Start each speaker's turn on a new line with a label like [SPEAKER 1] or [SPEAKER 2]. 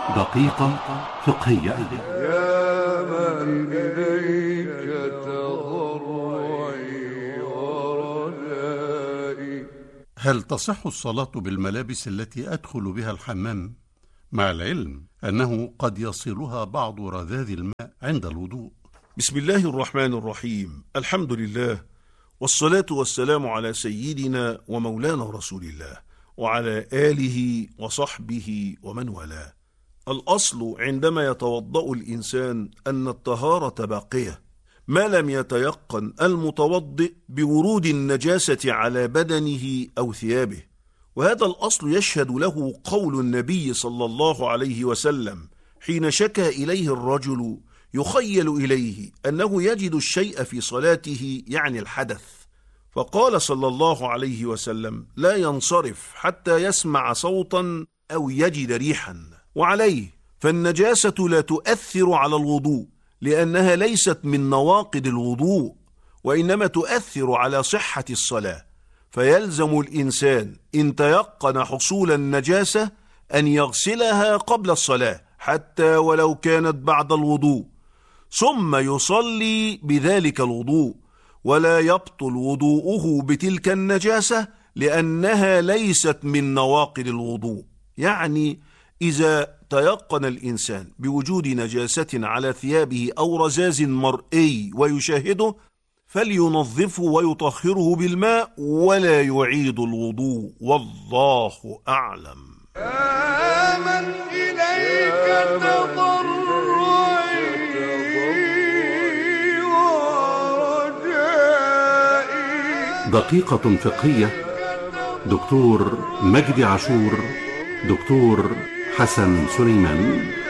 [SPEAKER 1] دقيقة فقهية.
[SPEAKER 2] يا من إليك تضرعي ورجائي.
[SPEAKER 1] هل تصح الصلاة بالملابس التي أدخل بها الحمام، مع العلم أنه قد يصلها بعض رذاذ الماء عند الوضوء؟
[SPEAKER 3] بسم الله الرحمن الرحيم. الحمد لله، والصلاة والسلام على سيدنا ومولانا رسول الله وعلى آله وصحبه ومن والاه. الأصل عندما يتوضأ الإنسان أن الطهارة باقية ما لم يتيقن المتوضئ بورود النجاسة على بدنه أو ثيابه، وهذا الأصل يشهد له قول النبي صلى الله عليه وسلم حين شكى إليه الرجل يخيل إليه أنه يجد الشيء في صلاته، يعني الحدث، فقال صلى الله عليه وسلم: لا ينصرف حتى يسمع صوتا أو يجد ريحا. وعليه فالنجاسة لا تؤثر على الوضوء، لأنها ليست من نواقض الوضوء، وإنما تؤثر على صحة الصلاة، فيلزم الإنسان إن تيقن حصول النجاسة أن يغسلها قبل الصلاة حتى ولو كانت بعد الوضوء، ثم يصلي بذلك الوضوء، ولا يبطل وضوءه بتلك النجاسة لأنها ليست من نواقض الوضوء. يعني إذا تيقن الإنسان بوجود نجاسة على ثيابه أو رذاذ مرئي ويشاهده، فلينظفه ويطهره بالماء ولا يعيد الوضوء، والله أعلم.
[SPEAKER 2] من إليك تضرعي ورجائي.
[SPEAKER 1] دقيقة فقهية. دكتور مجدي عاشور، دكتور حسن سليمان.